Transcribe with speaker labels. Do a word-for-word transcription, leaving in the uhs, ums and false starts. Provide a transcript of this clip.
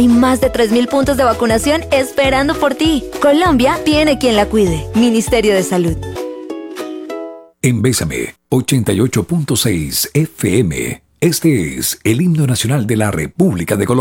Speaker 1: Hay más de tres mil puntos de vacunación esperando por ti. Colombia tiene quien la cuide. Ministerio de Salud.
Speaker 2: En Bésame, ochenta y ocho punto seis F M. Este es el himno nacional de la República de Colombia.